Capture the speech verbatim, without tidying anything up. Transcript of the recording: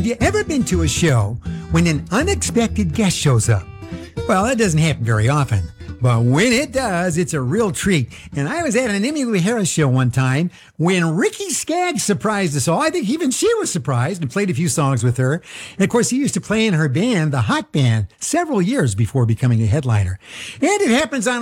you ever been to a show when an unexpected guest shows up? Well, that doesn't happen very often. But when it does, it's a real treat. And I was at an Emmylou Harris show one time when Ricky Skaggs surprised us all. I think even she was surprised and played a few songs with her. And of course, he used to play in her band, the Hot Band, several years before becoming a headliner. And it happens on